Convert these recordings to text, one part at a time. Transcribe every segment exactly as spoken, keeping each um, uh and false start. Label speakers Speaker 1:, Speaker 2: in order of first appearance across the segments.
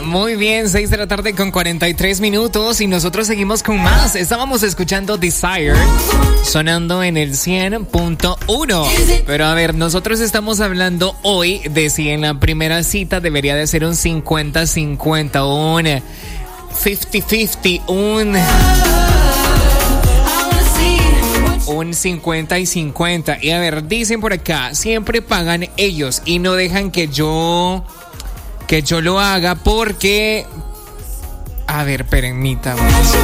Speaker 1: Muy bien, seis de la tarde con cuarenta y tres minutos y nosotros seguimos con más. Estábamos escuchando Desire sonando en el cien punto uno. Pero a ver, nosotros estamos hablando hoy de si en la primera cita debería de ser un cincuenta cincuenta, un cincuenta cincuenta, un... Un cincuenta y cincuenta. Y a ver, dicen por acá, siempre pagan ellos y no dejan que yo... que yo lo haga porque... A ver, permítame.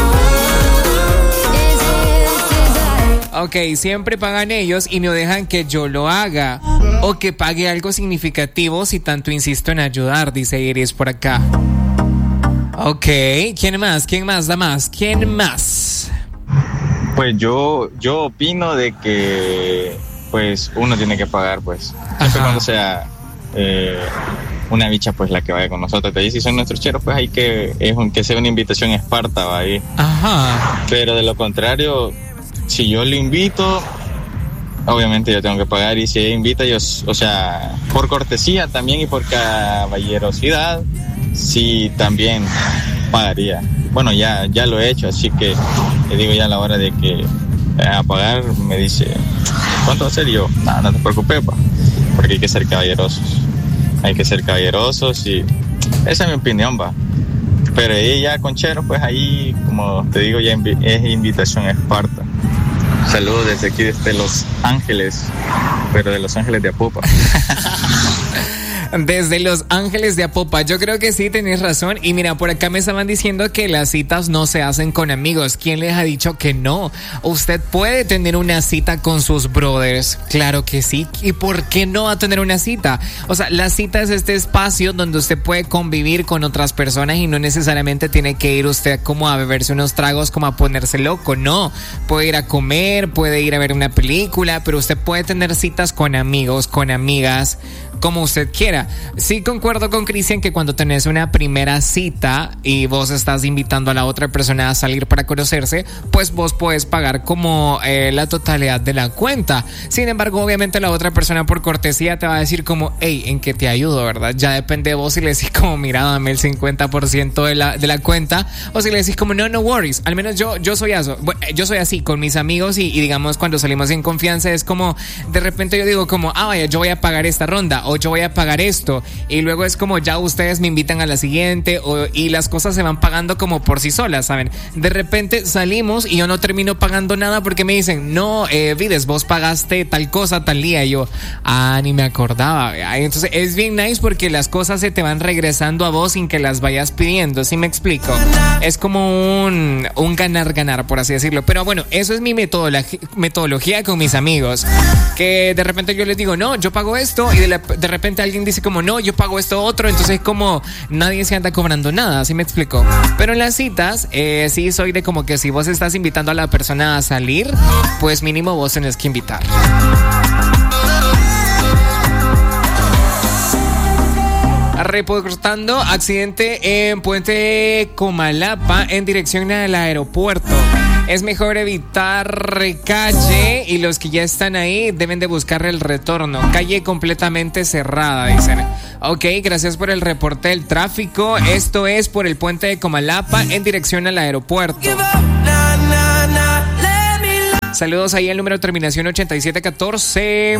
Speaker 1: Ok, siempre pagan ellos y no dejan que yo lo haga. O que pague algo significativo si tanto insisto en ayudar, dice Iris por acá. Ok, ¿quién más? ¿Quién más da más? ¿Quién más?
Speaker 2: Pues yo, yo opino de que pues uno tiene que pagar, pues. Siempre cuando sea... Eh, una bicha pues la que vaya con nosotros. De ahí si son nuestros cheros pues hay que es un, que sea una invitación esparta, va ahí. Ajá. Pero de lo contrario, si yo le invito, obviamente yo tengo que pagar, y si ella invita yo, o sea, por cortesía también y por caballerosidad, sí también pagaría. Bueno, ya ya lo he hecho, así que le digo ya a la hora de que eh, a pagar me dice, ¿cuánto va a ser? Yo, no, no te preocupes, pa, porque hay que ser caballerosos. Hay que ser caballerosos y esa es mi opinión, va. Pero ella con chero, pues ahí, como te digo, ya invi- es invitación esparta. Saludos desde aquí, desde Los Ángeles, pero de Los Ángeles de Apopa.
Speaker 1: Desde Los Ángeles de Apopa, yo creo que sí, tenés razón. Y mira, por acá me estaban diciendo que las citas no se hacen con amigos. ¿Quién les ha dicho que no? Usted puede tener una cita con sus brothers, claro que sí. ¿Y por qué no va a tener una cita? O sea, la cita es este espacio donde usted puede convivir con otras personas y no necesariamente tiene que ir usted como a beberse unos tragos, como a ponerse loco, no. Puede ir a comer, puede ir a ver una película, pero usted puede tener citas con amigos, con amigas, como usted quiera. Sí, concuerdo con Cristian que cuando tenés una primera cita y vos estás invitando a la otra persona a salir para conocerse, pues vos puedes pagar como eh, la totalidad de la cuenta. Sin embargo, obviamente la otra persona por cortesía te va a decir como, hey, ¿en qué te ayudo, verdad? Ya depende de vos si le decís como, mira, dame el cincuenta por ciento de la, de la cuenta, o si le decís como, no, no worries. Al menos yo, yo soy eso. Bueno, yo soy así con mis amigos y, y digamos cuando salimos en confianza es como, de repente yo digo como, ah, vaya, yo voy a pagar esta ronda o yo voy a pagar esto, y luego es como ya ustedes me invitan a la siguiente, o, y las cosas se van pagando como por sí solas, ¿saben? De repente salimos y yo no termino pagando nada porque me dicen, no, eh, Vides, vos pagaste tal cosa tal día, y yo, ah, ni me acordaba. Entonces es bien nice porque las cosas se te van regresando a vos sin que las vayas pidiendo, ¿sí me explico? Es como un, un ganar-ganar, por así decirlo. Pero bueno, eso es mi metodología, metodología con mis amigos, que de repente yo les digo, no, yo pago esto, y de, la, de repente alguien dice como, no, yo pago esto otro, entonces como nadie se anda cobrando nada, ¿sí me explico? Pero en las citas, eh, sí soy de como que si vos estás invitando a la persona a salir, pues mínimo vos tenés que invitar. Reportando accidente en Puente Comalapa en dirección al aeropuerto. Es mejor evitar calle y los que ya están ahí deben de buscar el retorno. Calle completamente cerrada, dicen. Ok, gracias por el reporte del tráfico. Esto es por el Puente de Comalapa en dirección al aeropuerto. Saludos ahí al número de terminación ochenta y siete catorce.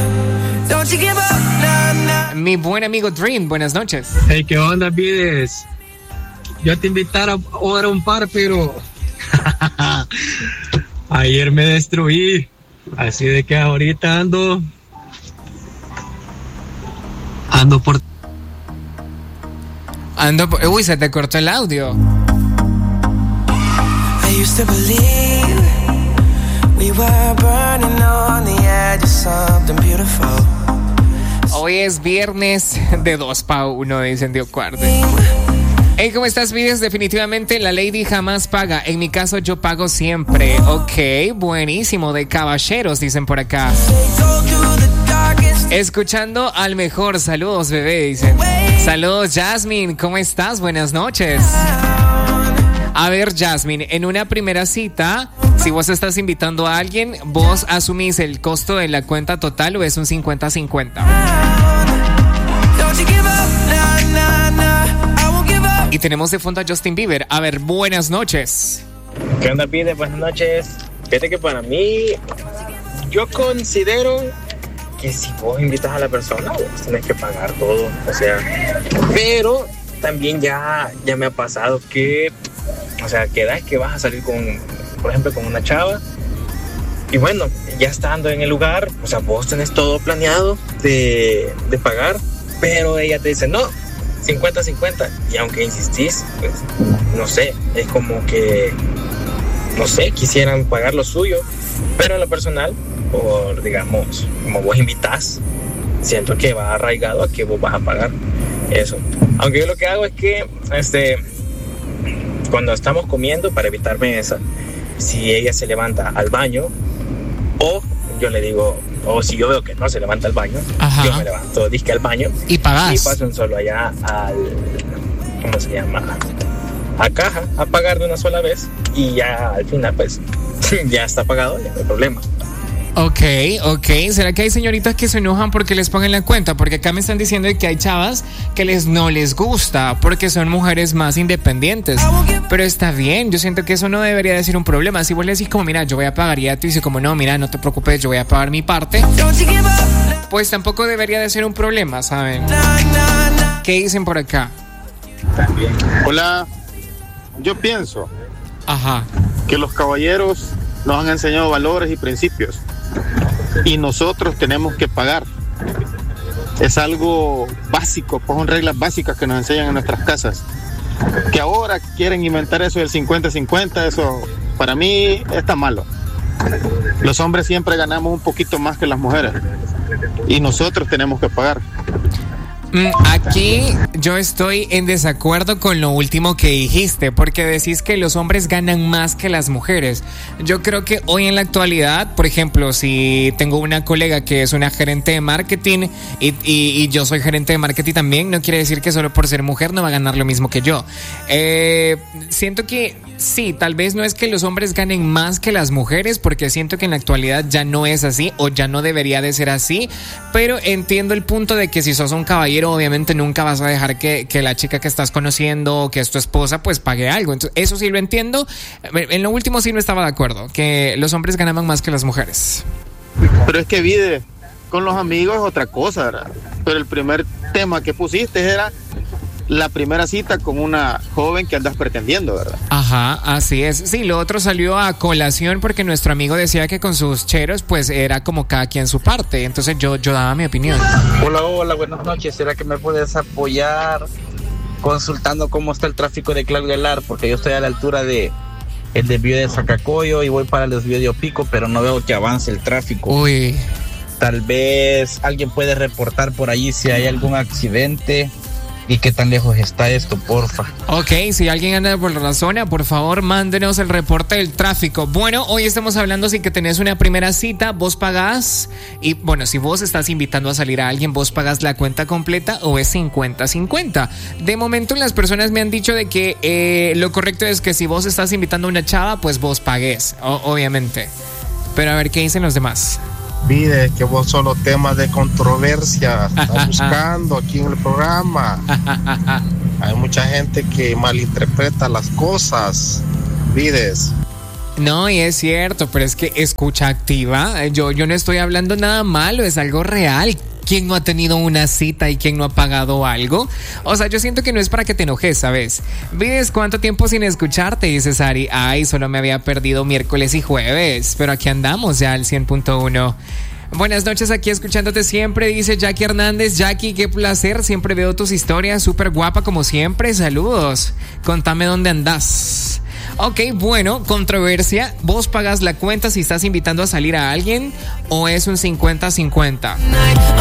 Speaker 1: Mi buen amigo Dream, buenas noches.
Speaker 3: Hey, ¿qué onda, Vides? Yo te invitara ahora un par, pero ayer me destruí. Así de que ahorita ando Ando por
Speaker 1: Ando por... Uy, se te cortó el audio.
Speaker 4: I used to believe we were burning on the edge of something beautiful.
Speaker 1: Hoy es viernes de dos pa' uno, dicen Dio Cuarde. Hey, ¿cómo estás, Vides? Definitivamente la lady jamás paga. En mi caso, yo pago siempre. Ok, buenísimo. De caballeros, dicen por acá. Escuchando al mejor. Saludos, bebé, dicen. Saludos, Jasmine. ¿Cómo estás? Buenas noches. A ver, Jasmine, en una primera cita, si vos estás invitando a alguien, ¿vos asumís el costo de la cuenta total o es un cincuenta cincuenta? tenemos de fondo a Justin Bieber. A ver, buenas noches.
Speaker 5: ¿Qué onda, Pide? Buenas noches. Fíjate que para mí, yo considero que si vos invitas a la persona, vos tenés que pagar todo. O sea, pero también ya, ya me ha pasado que, o sea, que da que vas a salir con, por ejemplo, con una chava. Y bueno, ya estando en el lugar, o sea, vos tenés todo planeado de, de pagar, pero ella te dice, no, cincuenta cincuenta. Y aunque insistís, pues, no sé, es como que, no sé, quisieran pagar lo suyo. Pero en lo personal, por, digamos, como vos invitás, siento que va arraigado a que vos vas a pagar eso. Aunque yo lo que hago es que, este, cuando estamos comiendo, para evitarme esa, si ella se levanta al baño, o yo le digo, o si yo veo que no se levanta al baño, Ajá. yo me levanto disque al baño
Speaker 1: y pagás.
Speaker 5: Y paso solo allá al, ¿cómo se llama? A caja, a pagar de una sola vez, y ya al final pues ya está pagado, ya no hay problema.
Speaker 1: Ok, ok. ¿Será que hay señoritas que se enojan porque les pongan la cuenta? Porque acá me están diciendo que hay chavas que les no les gusta porque son mujeres más independientes. Pero está bien, yo siento que eso no debería de ser un problema. Si vos le decís como, mira, yo voy a pagar, y ella te dice como, no, mira, no te preocupes, yo voy a pagar mi parte, pues tampoco debería de ser un problema, ¿saben? ¿Qué dicen por acá?
Speaker 6: También. Hola, yo pienso
Speaker 1: Ajá.
Speaker 6: que los caballeros nos han enseñado valores y principios, y nosotros tenemos que pagar. Es algo básico, pues son reglas básicas que nos enseñan en nuestras casas. Que ahora quieren inventar eso del cincuenta cincuenta, eso para mí está malo. Los hombres siempre ganamos un poquito más que las mujeres, y nosotros tenemos que pagar.
Speaker 1: Aquí yo estoy en desacuerdo con lo último que dijiste, porque decís que los hombres ganan más que las mujeres. Yo creo que hoy en la actualidad, por ejemplo, si tengo una colega que es una gerente de marketing y, y, y yo soy gerente de marketing también, no quiere decir que solo por ser mujer no va a ganar lo mismo que yo. Eh, siento que sí, tal vez no es que los hombres ganen más que las mujeres, porque siento que en la actualidad ya no es así, o ya no debería de ser así, pero entiendo el punto de que si sos un caballero, obviamente nunca vas a dejar que, que la chica que estás conociendo o que es tu esposa pues pague algo. Entonces eso sí lo entiendo. En lo último sí no estaba de acuerdo, que los hombres ganaban más que las mujeres.
Speaker 6: Pero es que Vide, con los amigos es otra cosa, ¿verdad? Pero el primer tema que pusiste era la primera cita con una joven que andas pretendiendo, ¿verdad?
Speaker 1: Ajá, así es. Sí, lo otro salió a colación porque nuestro amigo decía que con sus cheros pues era como cada quien su parte. Entonces yo, yo daba mi opinión.
Speaker 7: Hola, hola, buenas noches. ¿Será que me puedes apoyar consultando cómo está el tráfico de Claudia Lar? Porque yo estoy a la altura de el desvío de Zacacoyo y voy para el desvío de Opico, pero no veo que avance el tráfico.
Speaker 1: Uy.
Speaker 7: Tal vez alguien puede reportar por allí si hay algún accidente. ¿Y qué tan lejos está esto, porfa?
Speaker 1: Ok, si alguien anda por la zona, por favor, mándenos el reporte del tráfico. Bueno, hoy estamos hablando si que tenés una primera cita, vos pagás. Y bueno, si vos estás invitando a salir a alguien, vos pagás la cuenta completa o es cincuenta cincuenta. De momento las personas me han dicho de que eh, lo correcto es que si vos estás invitando a una chava, pues vos pagués, o- obviamente. Pero a ver, ¿qué dicen los demás?
Speaker 8: Vide, que vos solo temas de controversia estás buscando aquí en el programa. Hay mucha gente que malinterpreta las cosas, Vides.
Speaker 1: No, y es cierto, pero es que escucha activa. Yo, yo no estoy hablando nada malo, es algo real. ¿Quién no ha tenido una cita y quién no ha pagado algo? O sea, yo siento que no es para que te enojes, ¿sabes? Vides, ¿cuánto tiempo sin escucharte? Dice Sari. Ay, solo me había perdido miércoles y jueves, pero aquí andamos ya al cien punto uno. Buenas noches, aquí escuchándote siempre, dice Jackie Hernández. Jackie, qué placer, siempre veo tus historias, súper guapa como siempre, saludos. Contame dónde andás. Ok, bueno, controversia. ¿Vos pagas la cuenta si estás invitando a salir a alguien o es un cincuenta cincuenta?